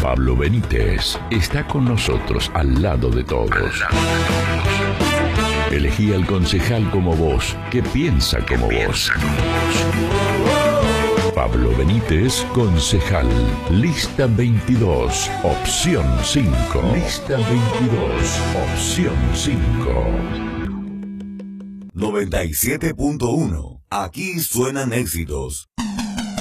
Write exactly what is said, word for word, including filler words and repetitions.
Pablo Benítez está con nosotros al lado de todos. Elegí al concejal como vos, que piensa como vos. Pablo Benítez, concejal. Lista veintidós, opción cinco. Lista veintidós, opción cinco. noventa y siete punto uno. Aquí suenan éxitos.